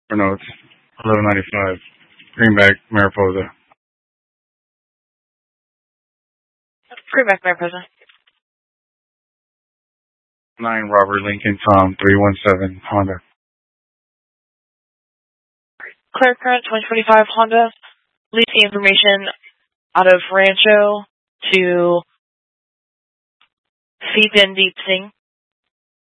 Notes, 1195, Greenback, Mariposa. Greenback, Mariposa. 9 Robert Lincoln Tom, 317, Honda. Clear current 2025 Honda. Leasing information out of Rancho to Feed in Deep Sing.